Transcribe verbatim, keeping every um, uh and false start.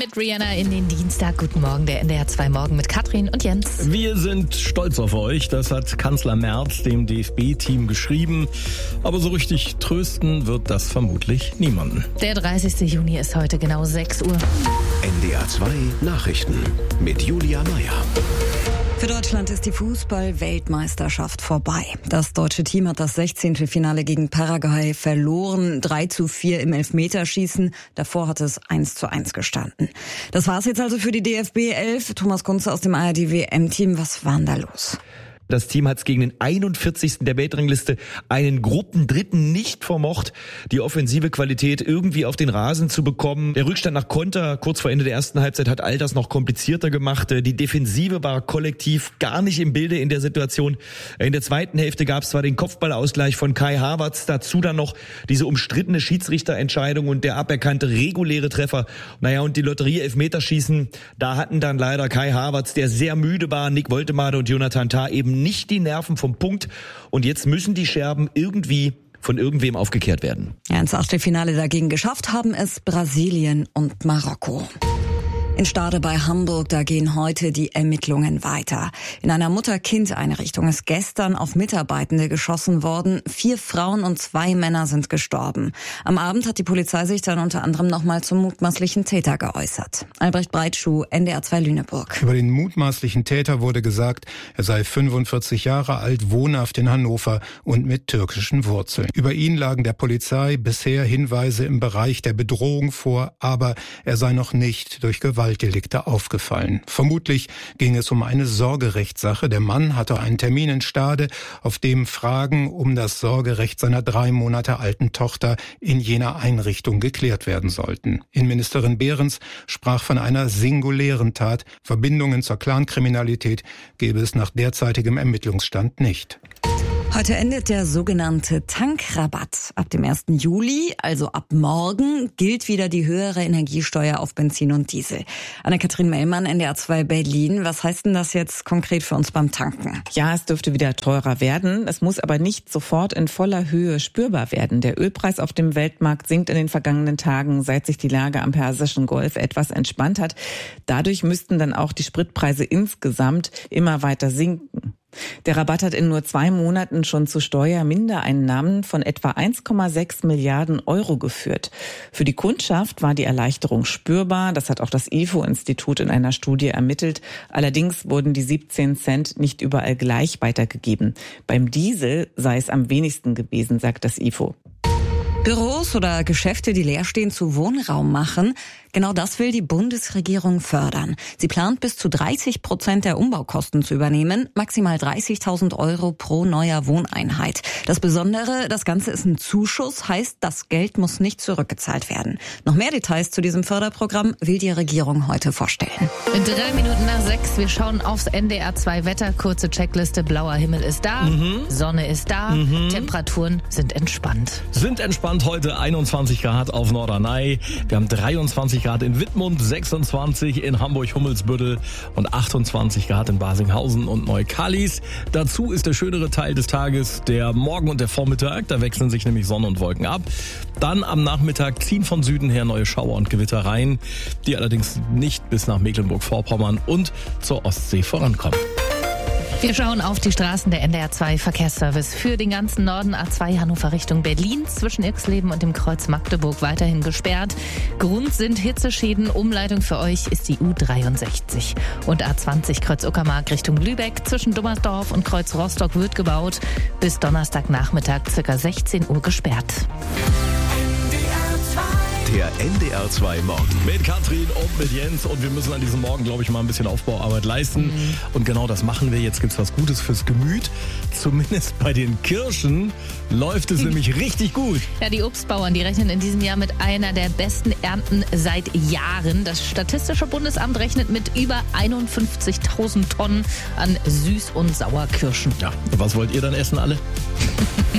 mit Rihanna in den Dienstag. Guten Morgen, der N D R zwei Morgen mit Katrin und Jens. Wir sind stolz auf euch. Das hat Kanzler Merz dem D F B-Team geschrieben. Aber so richtig trösten wird das vermutlich niemanden. Der dreißigsten Juni ist heute genau sechs Uhr. N D R zwei Nachrichten mit Julia Meyer. Für Deutschland ist die Fußball-Weltmeisterschaft vorbei. Das deutsche Team hat das Sechzehntelfinale gegen Paraguay verloren. drei zu vier im Elfmeterschießen. Davor hat es eins zu eins gestanden. Das war's jetzt also für die D F B elf. Thomas Kunze aus dem A R D-W M-Team. Was war denn da los? Das Team hat es gegen den einundvierzigsten der Weltrangliste, einen Gruppendritten, nicht vermocht, die offensive Qualität irgendwie auf den Rasen zu bekommen. Der Rückstand nach Konter kurz vor Ende der ersten Halbzeit hat all das noch komplizierter gemacht. Die Defensive war kollektiv gar nicht im Bilde in der Situation. In der zweiten Hälfte gab es zwar den Kopfballausgleich von Kai Havertz, dazu dann noch diese umstrittene Schiedsrichterentscheidung und der aberkannte reguläre Treffer. Naja, und die Lotterie-Elfmeterschießen, da hatten dann leider Kai Havertz, der sehr müde war, Nick Woltemade und Jonathan Tah eben nicht die Nerven vom Punkt. Und jetzt müssen die Scherben irgendwie von irgendwem aufgekehrt werden. Ja, ins Achtelfinale dagegen geschafft haben es Brasilien und Marokko. In Stade bei Hamburg, da gehen heute die Ermittlungen weiter. In einer Mutter-Kind-Einrichtung ist gestern auf Mitarbeitende geschossen worden. Vier Frauen und zwei Männer sind gestorben. Am Abend hat die Polizei sich dann unter anderem nochmal zum mutmaßlichen Täter geäußert. Albrecht Breitschuh, N D R zwei Lüneburg. Über den mutmaßlichen Täter wurde gesagt, er sei fünfundvierzig Jahre alt, wohnhaft in Hannover und mit türkischen Wurzeln. Über ihn lagen der Polizei bisher Hinweise im Bereich der Bedrohung vor, aber er sei noch nicht durch Gewalt Gewaltdelikte aufgefallen. Vermutlich ging es um eine Sorgerechtssache. Der Mann hatte einen Termin in Stade, auf dem Fragen um das Sorgerecht seiner drei Monate alten Tochter in jener Einrichtung geklärt werden sollten. Innenministerin Behrens sprach von einer singulären Tat. Verbindungen zur Clankriminalität gäbe es nach derzeitigem Ermittlungsstand nicht. Heute endet der sogenannte Tankrabatt. Ab dem ersten Juli, also ab morgen, gilt wieder die höhere Energiesteuer auf Benzin und Diesel. Anne-Kathrin Mellmann, N D R zwei Berlin. Was heißt denn das jetzt konkret für uns beim Tanken? Ja, es dürfte wieder teurer werden. Es muss aber nicht sofort in voller Höhe spürbar werden. Der Ölpreis auf dem Weltmarkt sinkt in den vergangenen Tagen, seit sich die Lage am Persischen Golf etwas entspannt hat. Dadurch müssten dann auch die Spritpreise insgesamt immer weiter sinken. Der Rabatt hat in nur zwei Monaten schon zu Steuermindereinnahmen von etwa eins Komma sechs Milliarden Euro geführt. Für die Kundschaft war die Erleichterung spürbar. Das hat auch das I F O-Institut in einer Studie ermittelt. Allerdings wurden die siebzehn Cent nicht überall gleich weitergegeben. Beim Diesel sei es am wenigsten gewesen, sagt das I F O. Büros oder Geschäfte, die leer stehen, zu Wohnraum machen. Genau das will die Bundesregierung fördern. Sie plant, bis zu dreißig Prozent der Umbaukosten zu übernehmen, maximal dreißigtausend Euro pro neuer Wohneinheit. Das Besondere, das Ganze ist ein Zuschuss, heißt, das Geld muss nicht zurückgezahlt werden. Noch mehr Details zu diesem Förderprogramm will die Regierung heute vorstellen. Drei Minuten nach sechs, wir schauen aufs N D R zwei Wetter. Kurze Checkliste, blauer Himmel ist da, mhm. Sonne ist da, mhm. Temperaturen sind entspannt. Sind entspannt heute einundzwanzig Grad auf Norderney. Wir haben dreiundzwanzig Grad in Wittmund, sechsundzwanzig in Hamburg-Hummelsbüttel und achtundzwanzig Grad in Basinghausen und Neukallis. Dazu ist der schönere Teil des Tages der Morgen und der Vormittag. Da wechseln sich nämlich Sonne und Wolken ab. Dann am Nachmittag ziehen von Süden her neue Schauer und Gewitter rein, die allerdings nicht bis nach Mecklenburg-Vorpommern und zur Ostsee vorankommen. Wir schauen auf die Straßen. Der N D R zwei Verkehrsservice für den ganzen Norden. A zwei Hannover Richtung Berlin zwischen Irxleben und dem Kreuz Magdeburg weiterhin gesperrt. Grund sind Hitzeschäden. Umleitung für euch ist die U dreiundsechzig. Und A zwanzig Kreuz Uckermark Richtung Lübeck zwischen Dummersdorf und Kreuz Rostock wird gebaut. Bis Donnerstagnachmittag ca. sechzehn Uhr gesperrt. Der N D R zwei Morgen. Mit Katrin und mit Jens. Und wir müssen an diesem Morgen, glaube ich, mal ein bisschen Aufbauarbeit leisten. Mhm. Und genau das machen wir. Jetzt gibt's was Gutes fürs Gemüt. Zumindest bei den Kirschen läuft es nämlich richtig gut. Ja, die Obstbauern, die rechnen in diesem Jahr mit einer der besten Ernten seit Jahren. Das Statistische Bundesamt rechnet mit über einundfünfzigtausend Tonnen an Süß- und Sauerkirschen. Ja, was wollt ihr dann essen alle?